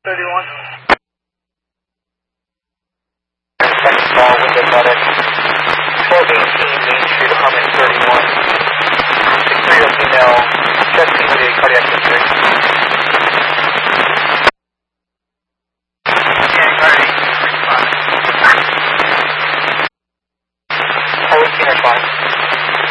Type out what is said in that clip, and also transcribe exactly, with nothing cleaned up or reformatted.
thirty-one. Second call with the medic. twelve eighteen Main Street, apartment thirty-one. six three zero female.